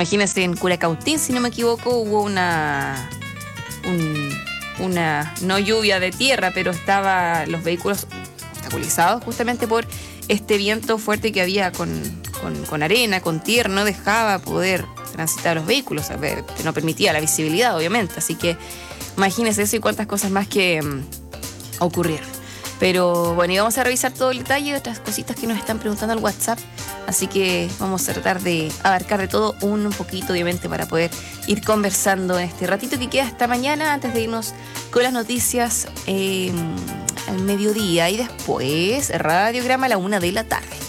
Imagínense, en Curacautín, si no me equivoco, hubo una no lluvia de tierra, pero estaban los vehículos obstaculizados justamente por este viento fuerte que había con arena, con tierra, no dejaba poder transitar los vehículos, no permitía la visibilidad, obviamente. Así que imagínense eso y cuántas cosas más que ocurrieron. Pero bueno, y vamos a revisar todo el detalle, otras cositas que nos están preguntando al WhatsApp. Así que vamos a tratar de abarcar de todo un poquito, obviamente, para poder ir conversando en este ratito que queda hasta mañana, antes de irnos con las noticias al mediodía. Y después, Radiograma a la 1 de la tarde.